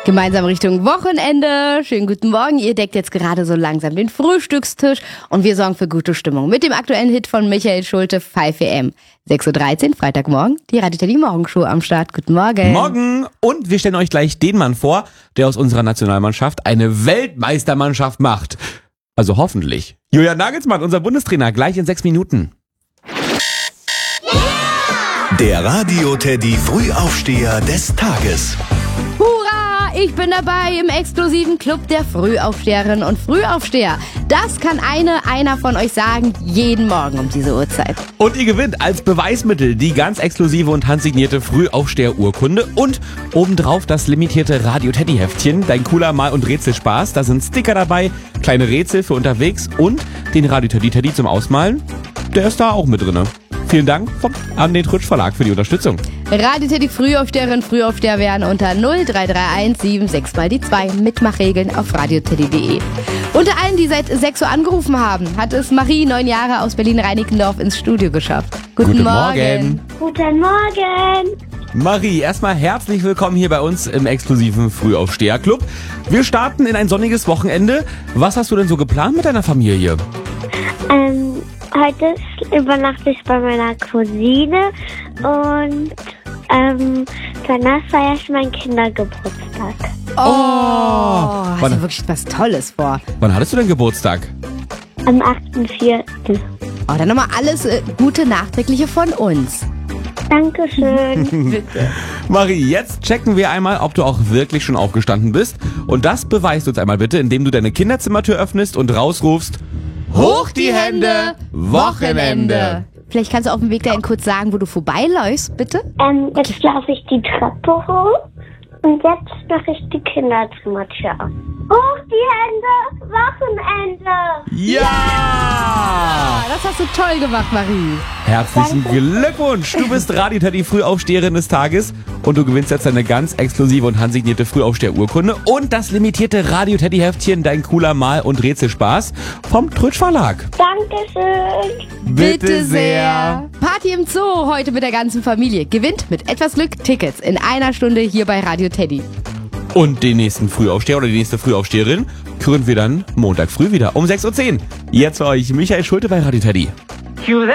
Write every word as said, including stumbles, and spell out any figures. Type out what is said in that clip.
Gemeinsam Richtung Wochenende. Schönen guten Morgen. Ihr deckt jetzt gerade so langsam den Frühstückstisch und wir sorgen für gute Stimmung mit dem aktuellen Hit von Michael Schulte, fünf A M. sechs Uhr dreizehn, Freitagmorgen, die Radio Teddy Morgenshow am Start. Guten Morgen. Morgen. Und wir stellen euch gleich den Mann vor, der aus unserer Nationalmannschaft eine Weltmeistermannschaft macht. Also hoffentlich. Julian Nagelsmann, unser Bundestrainer, gleich in sechs Minuten. Der Radio Teddy Frühaufsteher des Tages. Hurra! Ich bin dabei im exklusiven Club der Frühaufsteherinnen und Frühaufsteher. Das kann eine, einer von euch sagen, jeden Morgen um diese Uhrzeit. Und ihr gewinnt als Beweismittel die ganz exklusive und handsignierte Frühaufsteher-Urkunde und obendrauf das limitierte Radio Teddy-Heftchen, dein cooler Mal- und Rätselspaß. Da sind Sticker dabei, kleine Rätsel für unterwegs und den Radio Teddy Teddy zum Ausmalen. Der ist da auch mit drinne. Vielen Dank an den Trutsch Verlag für die Unterstützung. Radio Teddy Frühaufsteherinnen, Frühaufsteher werden unter null drei drei eins sieben sechs mal die zwei. Mitmachregeln auf radioteddy punkt de. Unter allen, die seit sechs Uhr angerufen haben, hat es Marie, neun Jahre aus Berlin-Reinickendorf, ins Studio geschafft. Guten, Guten Morgen. Morgen. Guten Morgen. Marie, erstmal herzlich willkommen hier bei uns im exklusiven Frühaufsteher-Club. Wir starten in ein sonniges Wochenende. Was hast du denn so geplant mit deiner Familie? Ähm, heute übernachte ich bei meiner Cousine und ähm, danach feiere ich meinen Kindergeburtstag. Oh, hast Wann- du wirklich was Tolles vor. Wann hattest du denn Geburtstag? Am achten vierten Oh, dann nochmal alles äh, Gute nachträgliche von uns. Dankeschön. Bitte. Marie, jetzt checken wir einmal, ob du auch wirklich schon aufgestanden bist. Und das beweist uns einmal bitte, indem du deine Kinderzimmertür öffnest und rausrufst: Hoch die Hände, Wochenende. Vielleicht kannst du auf dem Weg dahin kurz sagen, wo du vorbeiläufst, bitte? ähm, jetzt laufe ich die Treppe hoch und jetzt mache ich die Kinderzimmertür auf. Hoch die Hände, Wochenende. Ja! Das hast du toll gemacht, Marie. Herzlichen Glückwunsch! Du bist Radio Teddy Frühaufsteherin des Tages und du gewinnst jetzt eine ganz exklusive und handsignierte Frühaufsteher-Urkunde und das limitierte Radio Teddy Heftchen, dein cooler Mal- und Rätselspaß vom Trutsch Verlag. Dankeschön. Bitte sehr. Party im Zoo heute mit der ganzen Familie. Gewinnt mit etwas Glück Tickets in einer Stunde hier bei Radio Teddy. Und den nächsten Frühaufsteher oder die nächste Frühaufsteherin küren wir dann Montag früh wieder um sechs Uhr zehn. Jetzt für euch Michael Schulte bei Radio Teddy.